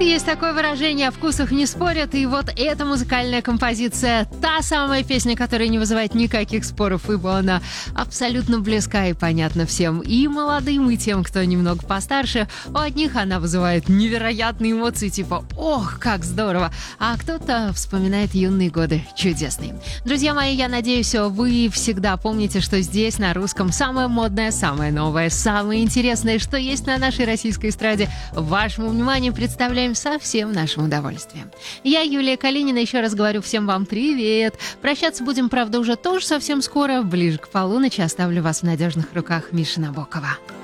Есть такое выражение: о вкусах не спорят, и вот эта музыкальная композиция — та самая песня, которая не вызывает никаких споров, ибо она абсолютно близка и понятна всем, и молодым, и тем, кто немного постарше. У одних она вызывает невероятные эмоции, типа «Ох, как здорово!», а кто-то вспоминает юные годы чудесные. Друзья мои, я надеюсь, вы всегда помните, что здесь, на русском, самое модное, самое новое, самое интересное, что есть на нашей российской эстраде, вашему вниманию представляем со всем нашим удовольствием. Я, Юлия Калинина, еще раз говорю всем вам привет. Прощаться будем, правда, уже тоже совсем скоро. Ближе к полуночи оставлю вас в надежных руках Миши Набокова.